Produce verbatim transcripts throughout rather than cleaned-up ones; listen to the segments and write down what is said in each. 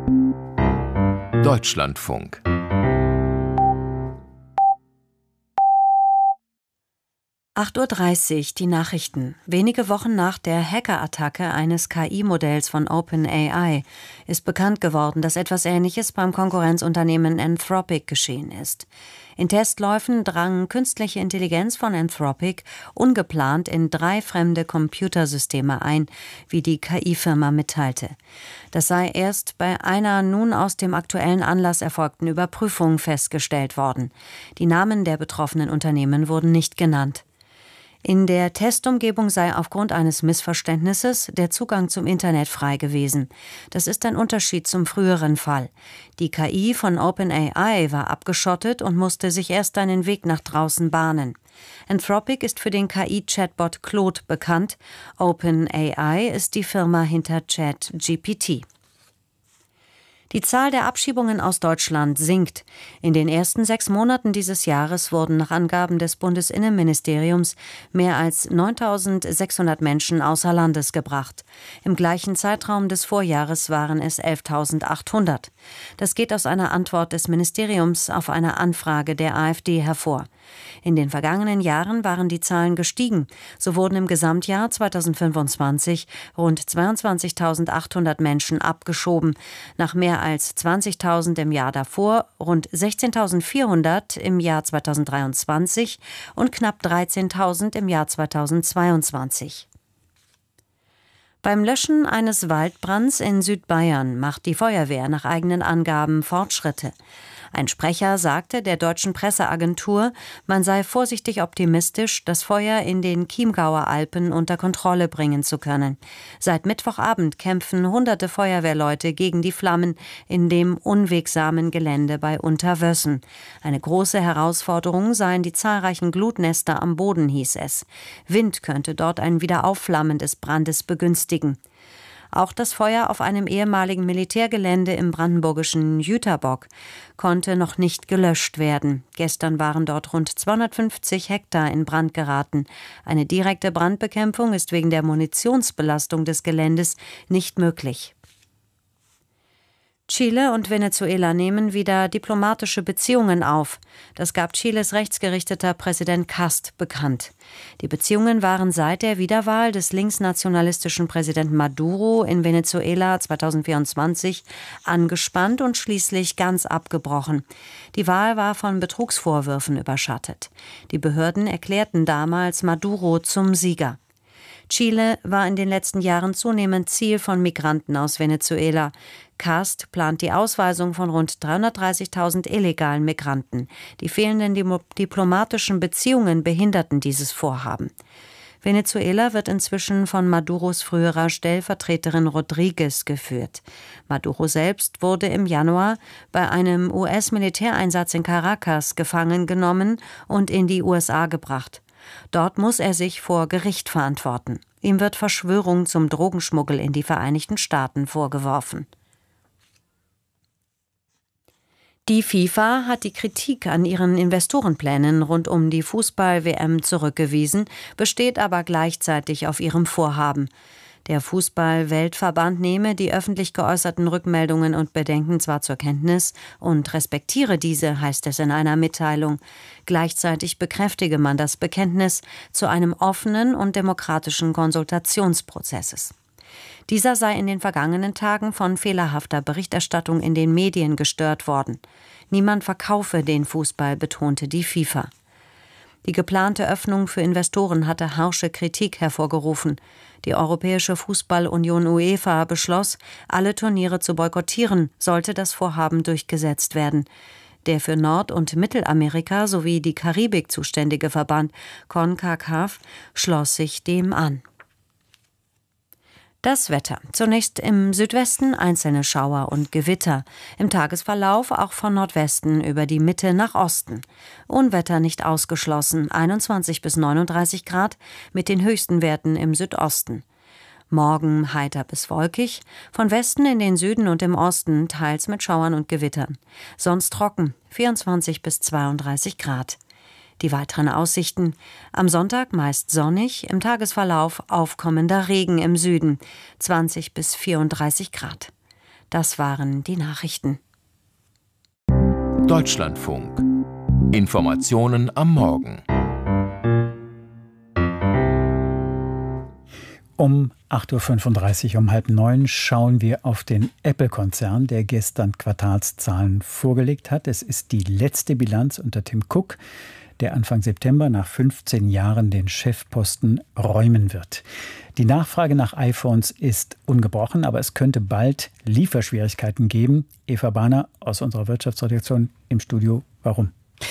Deutschlandfunk. acht Uhr dreißig, die Nachrichten. Wenige Wochen nach der Hackerattacke eines K I-Modells von OpenAI ist bekannt geworden, dass etwas Ähnliches beim Konkurrenzunternehmen Anthropic geschehen ist. In Testläufen drang künstliche Intelligenz von Anthropic ungeplant in drei fremde Computersysteme ein, wie die K I-Firma mitteilte. Das sei erst bei einer nun aus dem aktuellen Anlass erfolgten Überprüfung festgestellt worden. Die Namen der betroffenen Unternehmen wurden nicht genannt. In der Testumgebung sei aufgrund eines Missverständnisses der Zugang zum Internet frei gewesen. Das ist ein Unterschied zum früheren Fall. Die K I von OpenAI war abgeschottet und musste sich erst einen Weg nach draußen bahnen. Anthropic ist für den K I-Chatbot Claude bekannt. OpenAI ist die Firma hinter ChatGPT. Die Zahl der Abschiebungen aus Deutschland sinkt. In den ersten sechs Monaten dieses Jahres wurden nach Angaben des Bundesinnenministeriums mehr als neuntausendsechshundert Menschen außer Landes gebracht. Im gleichen Zeitraum des Vorjahres waren es elftausendachthundert. Das geht aus einer Antwort des Ministeriums auf eine Anfrage der AfD hervor. In den vergangenen Jahren waren die Zahlen gestiegen. So wurden im Gesamtjahr zweitausendfünfundzwanzig rund zweiundzwanzigtausendachthundert Menschen abgeschoben, nach mehr als zwanzigtausend im Jahr davor, rund sechzehntausendvierhundert im Jahr zweitausenddreiundzwanzig und knapp dreizehntausend im Jahr zweitausendzweiundzwanzig. Beim Löschen eines Waldbrands in Südbayern macht die Feuerwehr nach eigenen Angaben Fortschritte. Ein Sprecher sagte der deutschen Presseagentur, man sei vorsichtig optimistisch, das Feuer in den Chiemgauer Alpen unter Kontrolle bringen zu können. Seit Mittwochabend kämpfen hunderte Feuerwehrleute gegen die Flammen in dem unwegsamen Gelände bei Unterwössen. Eine große Herausforderung seien die zahlreichen Glutnester am Boden, hieß es. Wind könnte dort ein Wiederaufflammen des Brandes begünstigen. Auch das Feuer auf einem ehemaligen Militärgelände im brandenburgischen Jüterbock konnte noch nicht gelöscht werden. Gestern waren dort rund zweihundertfünfzig Hektar in Brand geraten. Eine direkte Brandbekämpfung ist wegen der Munitionsbelastung des Geländes nicht möglich. Chile und Venezuela nehmen wieder diplomatische Beziehungen auf. Das gab Chiles rechtsgerichteter Präsident Kast bekannt. Die Beziehungen waren seit der Wiederwahl des linksnationalistischen Präsidenten Maduro in Venezuela zweitausendvierundzwanzig angespannt und schließlich ganz abgebrochen. Die Wahl war von Betrugsvorwürfen überschattet. Die Behörden erklärten damals Maduro zum Sieger. Chile war in den letzten Jahren zunehmend Ziel von Migranten aus Venezuela. Kast plant die Ausweisung von rund dreihundertdreißigtausend illegalen Migranten. Die fehlenden diplomatischen Beziehungen behinderten dieses Vorhaben. Venezuela wird inzwischen von Maduros früherer Stellvertreterin Rodriguez geführt. Maduro selbst wurde im Januar bei einem U S-Militäreinsatz in Caracas gefangen genommen und in die U S A gebracht. Dort muss er sich vor Gericht verantworten. Ihm wird Verschwörung zum Drogenschmuggel in die Vereinigten Staaten vorgeworfen. Die FIFA hat die Kritik an ihren Investorenplänen rund um die Fußball-W M zurückgewiesen, besteht aber gleichzeitig auf ihrem Vorhaben. Der Fußball-Weltverband nehme die öffentlich geäußerten Rückmeldungen und Bedenken zwar zur Kenntnis und respektiere diese, heißt es in einer Mitteilung. Gleichzeitig bekräftige man das Bekenntnis zu einem offenen und demokratischen Konsultationsprozesses. Dieser sei in den vergangenen Tagen von fehlerhafter Berichterstattung in den Medien gestört worden. Niemand verkaufe den Fußball, betonte die FIFA. Die geplante Öffnung für Investoren hatte harsche Kritik hervorgerufen. Die Europäische Fußballunion UEFA beschloss, alle Turniere zu boykottieren, sollte das Vorhaben durchgesetzt werden. Der für Nord- und Mittelamerika sowie die Karibik zuständige Verband CONCACAF schloss sich dem an. Das Wetter. Zunächst im Südwesten einzelne Schauer und Gewitter. Im Tagesverlauf auch von Nordwesten über die Mitte nach Osten. Unwetter nicht ausgeschlossen, einundzwanzig bis neununddreißig Grad mit den höchsten Werten im Südosten. Morgen heiter bis wolkig, von Westen in den Süden und im Osten teils mit Schauern und Gewittern. Sonst trocken, vierundzwanzig bis zweiunddreißig Grad. Die weiteren Aussichten: am Sonntag meist sonnig, im Tagesverlauf aufkommender Regen im Süden, zwanzig bis vierunddreißig Grad. Das waren die Nachrichten. Deutschlandfunk. Informationen am Morgen. Um acht Uhr fünfunddreißig, um halb neun, schauen wir auf den Apple-Konzern, der gestern Quartalszahlen vorgelegt hat. Es ist die letzte Bilanz unter Tim Cook, der Anfang September nach fünfzehn Jahren den Chefposten räumen wird. Die Nachfrage nach iPhones ist ungebrochen, aber es könnte bald Lieferschwierigkeiten geben. Eva Bahner aus unserer Wirtschaftsredaktion im Studio. Warum?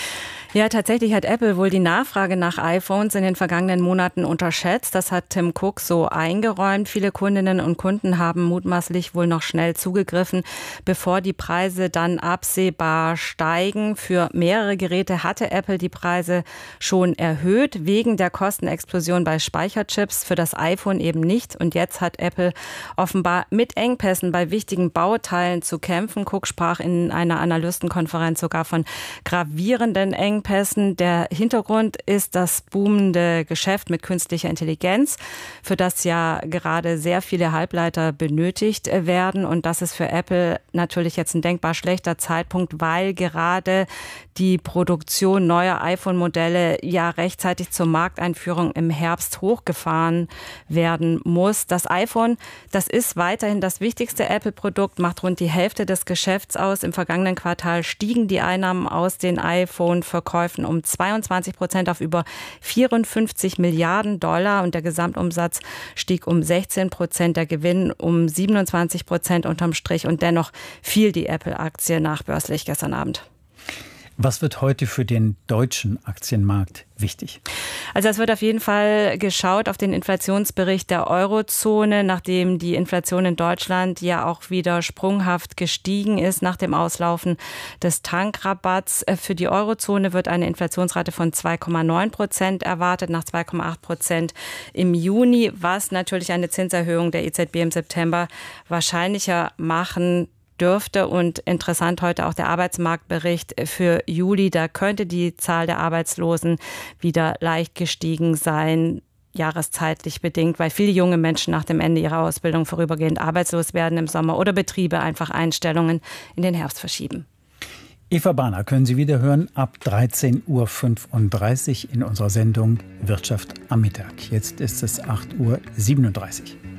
Ja, tatsächlich hat Apple wohl die Nachfrage nach iPhones in den vergangenen Monaten unterschätzt. Das hat Tim Cook so eingeräumt. Viele Kundinnen und Kunden haben mutmaßlich wohl noch schnell zugegriffen, bevor die Preise dann absehbar steigen. Für mehrere Geräte hatte Apple die Preise schon erhöht, wegen der Kostenexplosion bei Speicherchips, für das iPhone eben nicht. Und jetzt hat Apple offenbar mit Engpässen bei wichtigen Bauteilen zu kämpfen. Cook sprach in einer Analystenkonferenz sogar von gravierenden Engpässen. Der Hintergrund ist das boomende Geschäft mit künstlicher Intelligenz, für das ja gerade sehr viele Halbleiter benötigt werden. Und das ist für Apple natürlich jetzt ein denkbar schlechter Zeitpunkt, weil gerade die Produktion neuer iPhone-Modelle ja rechtzeitig zur Markteinführung im Herbst hochgefahren werden muss. Das iPhone, das ist weiterhin das wichtigste Apple-Produkt, macht rund die Hälfte des Geschäfts aus. Im vergangenen Quartal stiegen die Einnahmen aus den iPhone-Verkäufen um zweiundzwanzig Prozent auf über vierundfünfzig Milliarden Dollar und der Gesamtumsatz stieg um sechzehn Prozent, der Gewinn um siebenundzwanzig Prozent unterm Strich und dennoch fiel die Apple-Aktie nachbörslich gestern Abend. Was wird heute für den deutschen Aktienmarkt wichtig? Also es wird auf jeden Fall geschaut auf den Inflationsbericht der Eurozone, nachdem die Inflation in Deutschland ja auch wieder sprunghaft gestiegen ist nach dem Auslaufen des Tankrabatts. Für die Eurozone wird eine Inflationsrate von zwei Komma neun Prozent erwartet, nach zwei Komma acht Prozent im Juni, was natürlich eine Zinserhöhung der E Z B im September wahrscheinlicher machen dürfte. Und interessant heute auch der Arbeitsmarktbericht für Juli. Da könnte die Zahl der Arbeitslosen wieder leicht gestiegen sein, jahreszeitlich bedingt, weil viele junge Menschen nach dem Ende ihrer Ausbildung vorübergehend arbeitslos werden im Sommer oder Betriebe einfach Einstellungen in den Herbst verschieben. Eva Bahner können Sie wieder hören ab dreizehn Uhr fünfunddreißig in unserer Sendung Wirtschaft am Mittag. Jetzt ist es acht Uhr siebenunddreißig.